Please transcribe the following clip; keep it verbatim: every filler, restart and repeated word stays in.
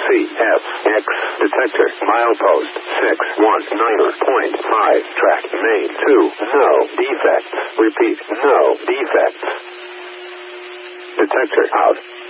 F, X, detector, milepost, six one nine point five, track, main, two, no defects, repeat, no defects. Detector out.